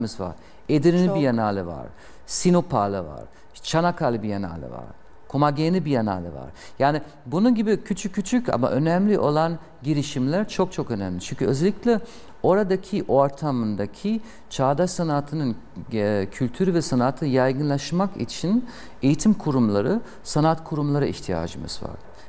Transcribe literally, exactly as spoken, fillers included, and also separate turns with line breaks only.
var. Edirne
Çok.
Bienali var. Sinop Hala var. Çanakkale Bienali var. Komagene Bienali var. Yani bunun gibi küçük küçük ama önemli olan girişimler çok çok önemli. Çünkü özellikle oradaki ortamındaki çağdaş sanatının e, kültürü ve sanatı yaygınlaşmak için eğitim kurumları, sanat kurumları ihtiyacımız var.